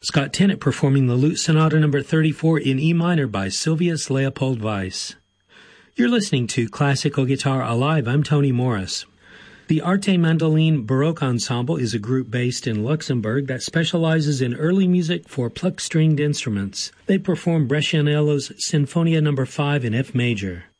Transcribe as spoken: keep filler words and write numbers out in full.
Scott Tennant performing the Lute Sonata number thirty-four in E minor by Sylvius Leopold Weiss. You're listening to Classical Guitar Alive. I'm Tony Morris. The Arte Mandoline Baroque Ensemble is a group based in Luxembourg that specializes in early music for plucked stringed instruments. They perform Brescianello's Sinfonia number five in F major.